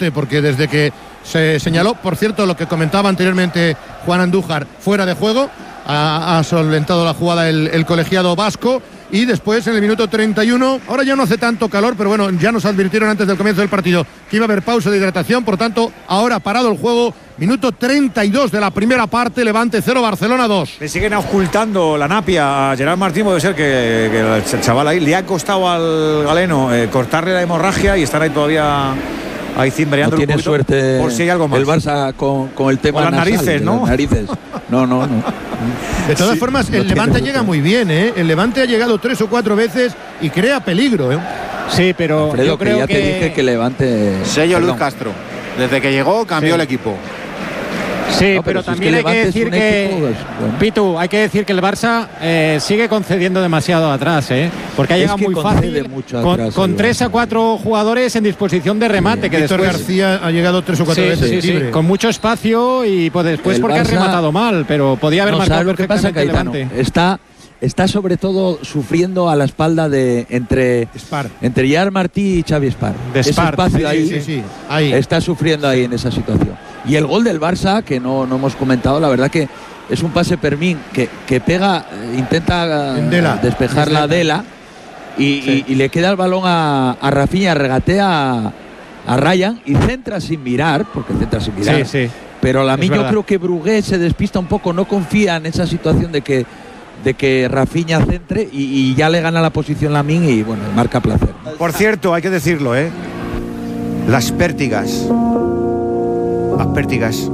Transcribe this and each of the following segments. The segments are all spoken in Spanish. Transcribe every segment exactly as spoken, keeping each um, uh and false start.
fuerte, porque desde que se señaló, por cierto, lo que comentaba anteriormente Juan Andújar, fuera de juego, ha, ha solventado la jugada el, el colegiado vasco. Y después, en el minuto treinta y uno, ahora ya no hace tanto calor, pero bueno, ya nos advirtieron antes del comienzo del partido que iba a haber pausa de hidratación, por tanto, ahora parado el juego, minuto treinta y dos de la primera parte, Levante cero, Barcelona dos. Le siguen ocultando la napia a Gerard Martín, puede ser que, que el chaval ahí le ha costado al galeno eh, cortarle la hemorragia y estar ahí todavía ahí cimbreando. No tiene suerte por si hay algo más. El Barça con, con el tema con las nasal, narices, ¿no? Las narices. No, no, no. De todas sí, formas, no el Levante llega muy bien, ¿eh? El Levante ha llegado tres o cuatro veces y crea peligro, ¿eh? Sí, pero Alfredo, yo creo que ya que... te dije que Levante... Sello Perdón. Luis Castro. Desde que llegó cambió Sí. el equipo. Sí, No, pero pero, si es también que hay que Levante es decir un que, equipo, pues, bueno. Pitu, hay que decir que el Barça eh, sigue concediendo demasiado atrás, ¿eh? Porque ha Es llegado que muy concede fácil mucho con, atrás, con el tres Barça. a cuatro jugadores en disposición de remate, que Víctor después... García ha llegado tres o cuatro Sí, veces sí, sí, libre. con mucho espacio y pues después El porque ha Barça- rematado mal, pero podía haber No, marcado ¿sabes lo que pasa, perfectamente Caetano? Levante. Está, está sobre todo sufriendo a la espalda de entre, Spar. entre Gerard Martí y Xavi Spar. De Ese Spar, espacio Sí, ahí sí, sí, ahí. está sufriendo ahí en esa situación. Y el gol del Barça, que no, no hemos comentado, la verdad que es un pase Permín que, que pega, eh, intenta En Dela. despejar la Dela y, Sí. y, y le queda el balón a, a Rafinha, regatea a, a Ryan y centra sin mirar, porque centra sin mirar. Sí, sí. Pero la Es mí yo verdad. creo que Brugué se despista un poco, no confía en esa situación de que de que Rafinha centre y, y ya le gana la posición Lamine y bueno, marca placer. Por cierto, hay que decirlo, ¿eh? Las pértigas. Las pértigas.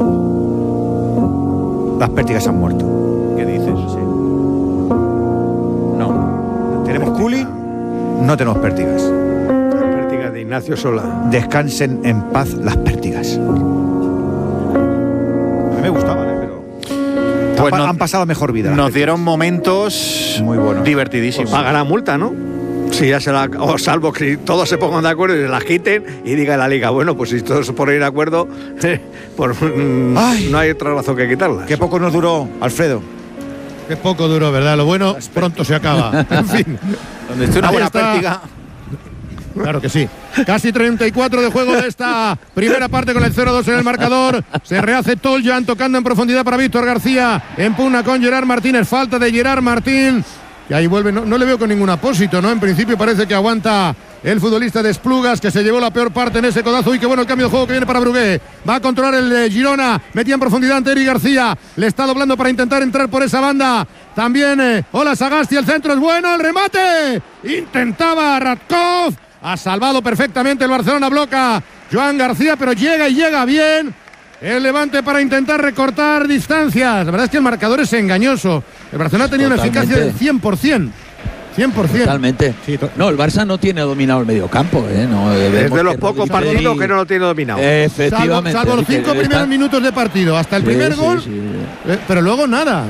Las pértigas han muerto. ¿Qué dices? Sí. No. ¿Tenemos culi? No tenemos pértigas. Pértiga de Ignacio Sola. Descansen en paz las pértigas. A mí me gustaban, ¿eh? Pero Pues han, no- han pasado mejor vida. las Nos pértigas. dieron momentos Muy buenos. divertidísimos. Paga la multa, ¿no? Si ya se la, o salvo que todos se pongan de acuerdo y se la quiten y diga la liga, bueno, pues si todos se ponen de acuerdo, pues mm, Ay. no hay otra razón que quitarla. Qué poco nos duró, Alfredo. Qué poco duró, ¿verdad? Lo bueno pronto se acaba. En fin. Donde esté una Ahí buena está. pértiga. Claro que sí. Casi treinta y cuatro de juego de esta primera parte con el cero dos en el marcador. Se rehace Toljan tocando en profundidad para Víctor García. En pugna con Gerard Martínez. Falta de Gerard Martín. Y ahí vuelve. No, no le veo con ningún apósito, ¿no? En principio parece que aguanta el futbolista de Esplugas, que se llevó la peor parte en ese codazo. Y qué bueno el cambio de juego que viene para Brugué. Va a controlar el de Girona. Metía en profundidad ante Eric García. Le está doblando para intentar entrar por esa banda. También, eh, hola Sagasti, el centro es bueno. El remate. Intentaba Radkov. Ha salvado perfectamente el Barcelona, bloca Joan García, pero llega y llega bien el Levante para intentar recortar distancias. La verdad es que el marcador es engañoso. El Barcelona ha tenido una Totalmente. eficacia del cien por ciento. cien por ciento. Totalmente. Sí, to- No, el Barça no tiene dominado el mediocampo, ¿eh? No, eh, Es vemos de los que pocos Rodri- partidos que no lo tiene dominado. Salvo, Efectivamente. salvo los que cinco está- primeros minutos de partido, hasta el Sí, primer sí, gol, sí. eh, pero luego nada.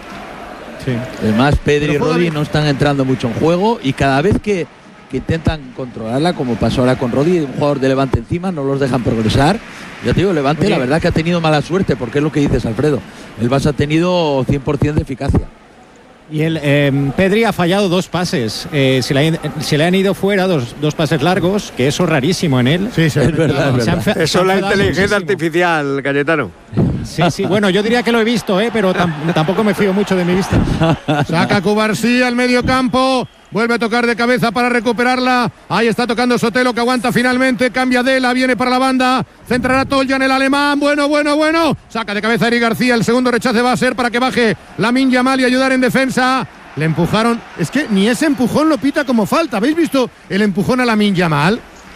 sí. Además, Pedri Pero y juega Rodri bien. no están entrando mucho en juego y cada vez que, que intentan controlarla, como pasó ahora con Rodri, un jugador de Levante encima, no los dejan progresar. Ya te digo, Levante, Oye. la verdad que ha tenido mala suerte, porque es lo que dices, Alfredo. El Barça ha tenido cien por ciento de eficacia. Y el eh, Pedri ha fallado dos pases. Eh, se, le, han- se le han ido fuera dos, dos pases largos, que eso es rarísimo en él. Sí, sí, Es verdad, es Se han verdad. fe- se Eso han es la enfadado inteligencia muchísimo. artificial, Cayetano. Sí, sí. Bueno, yo diría que lo he visto, ¿eh? Pero tam- tampoco me fío mucho de mi vista. Saca Cubarsí al medio campo. Vuelve a tocar de cabeza para recuperarla. Ahí está tocando Sotelo, que aguanta finalmente. Cambia Dela, viene para la banda. Centrará Toljan, el alemán. Bueno, bueno, bueno. Saca de cabeza Eric García. El segundo rechace va a ser para que baje Lamine Yamal y ayudar en defensa. Le empujaron. Es que ni ese empujón lo pita como falta. ¿Habéis visto el empujón a Lamine Yamal?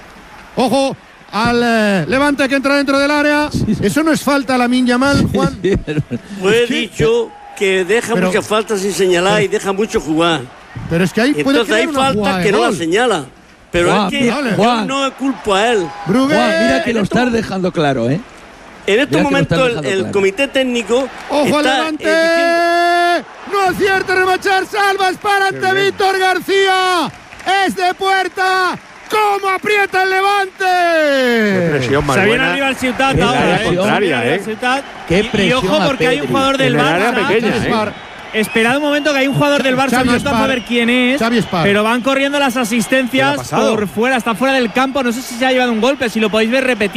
Ojo al eh, Levante que entra dentro del área. Eso no es falta a Lamine Yamal, Juan. Pues he Es que- dicho que deja Pero- muchas faltas sin señalar y deja mucho jugar. Pero es que ahí puede Entonces hay crear una jugada faltas de que no la gol. señala. Pero Juan, es que mira, yo Juan. no culpo a él. Brugué. Juan, mira que en lo esto- estás dejando claro, ¿eh? En estos Mira que lo momentos están el, dejando el claro. comité técnico ¡Ojo al está Levante! eh, ¡No acierta a remachar! ¡Salvas para ante Víctor García! ¡Es de puerta! ¿Cómo aprieta el Qué Levante! presión más Se viene buena. arriba el Ciutat Qué ahora, ¿eh? presión. Contraria, Se viene ¿eh? el Ciutat. Qué Y- y, presión ojo a porque hay un Pedri. jugador del En el área Barça. pequeña, Xavi ¿eh? Spar. Esperad un momento que hay un jugador del Barça, Xavi no alcanzo a Spar. ver quién es, Xavi Spar. pero van corriendo las ¿Qué le ha asistencias pasado? por fuera, está fuera del campo, no sé si se ha llevado un golpe, si lo podéis ver repetido.